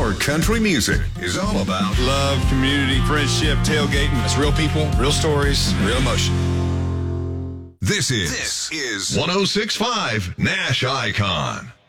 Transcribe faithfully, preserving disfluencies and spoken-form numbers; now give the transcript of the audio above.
Our country music is all about love, community, friendship, tailgating. It's real people, real stories, real emotion. This is, this is one oh six point five Nash Icon.